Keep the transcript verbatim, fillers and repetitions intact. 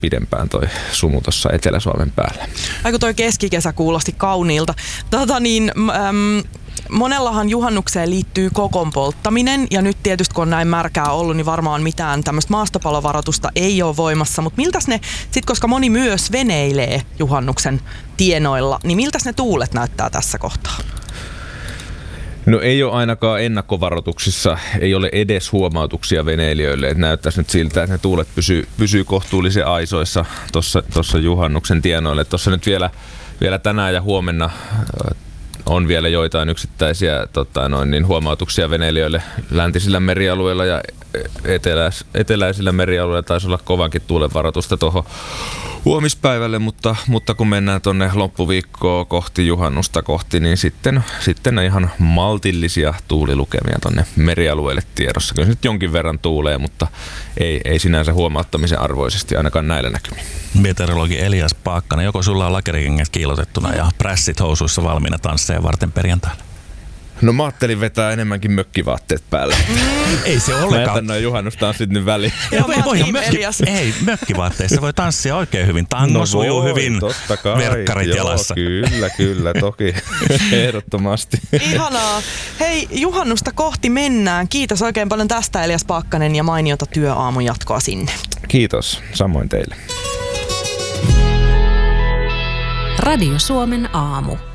pidempään toi sumu tuossa Etelä-Suomen päällä. Aiku toi keskikesä kuulosti kauniilta. Tota niin, äm, monellahan juhannukseen liittyy kokon polttaminen ja nyt tietysti kun on näin märkää ollut, niin varmaan mitään tämmöistä maastopalovaroitusta ei ole voimassa. Mutta miltäs ne, sit koska moni myös veneilee juhannuksen tienoilla, niin miltäs ne tuulet näyttää tässä kohtaa? No ei ole ainakaan ennakkovaroituksissa, ei ole edes huomautuksia veneilijöille, että näyttäisi nyt siltä, että ne tuulet pysyy, pysyy kohtuullisen aisoissa tuossa juhannuksen tienoille. Tuossa nyt vielä, vielä tänään ja huomenna on vielä joitain yksittäisiä tota, noin, niin huomautuksia veneilijöille läntisillä merialueilla ja eteläis, eteläisillä merialueilla taisi olla kovankin tuulen varoitusta tuohon huomispäivälle, mutta, mutta kun mennään tuonne loppuviikkoa kohti, juhannusta kohti, niin sitten, sitten on ihan maltillisia tuulilukemia tuonne merialueelle tiedossa. Kyllä se nyt jonkin verran tuulee, mutta ei, ei sinänsä huomauttamisen arvoisesti ainakaan näillä näkymin. Meteorologi Elias Paakkanen, joko sulla on lakerikengät kiilotettuna ja prässit housuissa valmiina tansseja varten perjantaina? No mä ajattelin vetää enemmänkin mökkivaatteet päälle. Ei se Mä olekaan. jätän noin juhannustanssit nyt väliin. Joo, Ei, voi, niin, mökki, Elias. ei, mökkivaatteissa voi tanssia oikein hyvin. Tango No sujuu voi, hyvin, totta kai. verkkarit Joo, jalassa. Kyllä, kyllä, toki. Ehdottomasti. Ihanaa. Hei, juhannusta kohti mennään. Kiitos oikein paljon tästä Elias Paakkanen ja mainiota työaamun jatkoa sinne. Kiitos, samoin teille. Radio Suomen aamu.